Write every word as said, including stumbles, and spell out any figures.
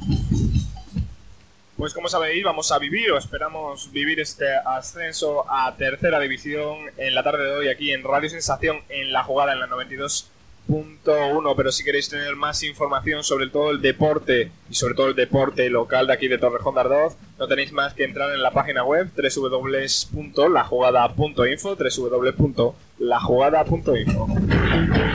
Pues como sabéis, vamos a vivir o esperamos vivir este ascenso a tercera división en la tarde de hoy aquí en Radio Sensación en La Jugada en la noventa y dos punto uno. Pero si queréis tener más información sobre todo el deporte y sobre todo el deporte local de aquí de Torrejón de Ardoz, no tenéis más que entrar en la página web doble u doble u doble u punto la jugada punto info, doble u doble u doble u punto la jugada punto info.